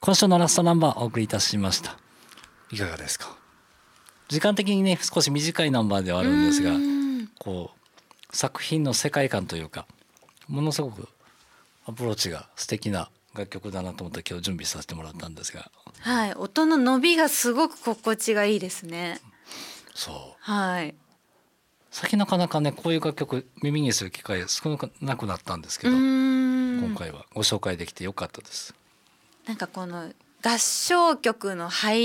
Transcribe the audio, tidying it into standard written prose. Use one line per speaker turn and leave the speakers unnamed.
今週のラストナンバーお送りいたしました。いかがですか？時間的にね少し短いナンバーではあるんですが、こう作品の世界観というかものすごくアプローチが素敵な楽曲だなと思って今日準備させてもらったんですが、
はい、音の伸びがすごく心地がいいですね。
そう、
はい。
最近なかなかねこういう楽曲耳にする機会少なくなったんですけど、今回はご紹介できてよかったです。
なんかこの合唱曲の入